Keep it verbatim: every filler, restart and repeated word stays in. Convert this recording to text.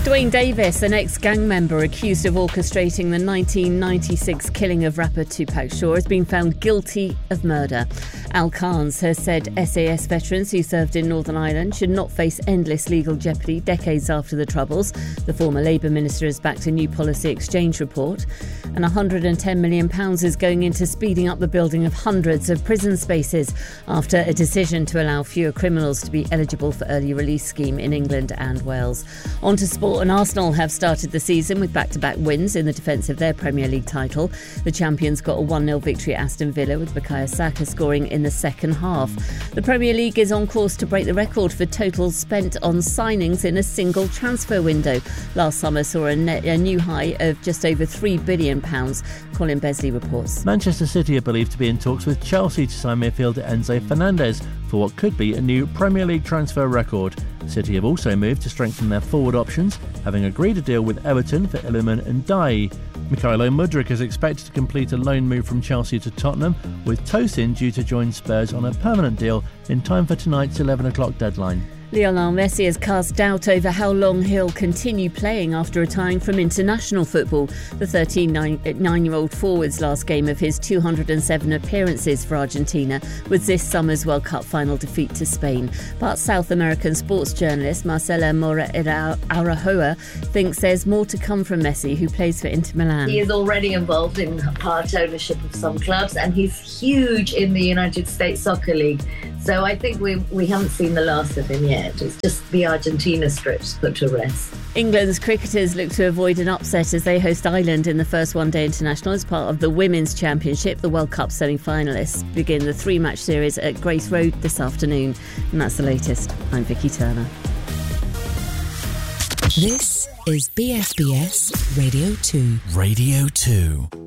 Dwayne Davis, an ex-gang member accused of orchestrating the nineteen ninety-six killing of rapper Tupac Shakur, has been found guilty of murder. Al Carnes has said S A S veterans who served in Northern Ireland should not face endless legal jeopardy decades after the Troubles. The former Labour minister has backed a new policy exchange report. And one hundred ten million pounds is going into speeding up the building of hundreds of prison spaces after a decision to allow fewer criminals to be eligible for early release scheme in England and Wales. On to sport, and Arsenal have started the season with back-to-back wins in the defence of their Premier League title. The champions got a one nil victory at Aston Villa, with Bukayo Saka scoring in the second half. The Premier League is on course to break the record for totals spent on signings in a single transfer window. Last summer saw a, net, a new high of just over three billion pounds. Colin Besley reports. Manchester City are believed to be in talks with Chelsea to sign midfielder Enzo Fernandez for what could be a new Premier League transfer record. City have also moved to strengthen their forward options, having agreed a deal with Everton for Illumin and Dai. Mykhailo Mudryk is expected to complete a loan move from Chelsea to Tottenham, with Tosin due to join Spurs on a permanent deal in time for tonight's eleven o'clock deadline. Lionel Messi has cast doubt over how long he'll continue playing after retiring from international football. The thirty-nine-year-old forward's last game of his two hundred seven appearances for Argentina was this summer's World Cup final defeat to Spain. But South American sports journalist Marcela Mora Araujoa thinks there's more to come from Messi, who plays for Inter Milan. He is already involved in part ownership of some clubs, and he's huge in the United States Soccer League. So I think we we haven't seen the last of him yet. It's just the Argentina strips put to rest. England's cricketers look to avoid an upset as they host Ireland in the first one-day international as part of the Women's Championship. The World Cup semi-finalists begin the three-match series at Grace Road this afternoon. And that's the latest. I'm Vicky Turner. This is B S B S Radio two. Radio two.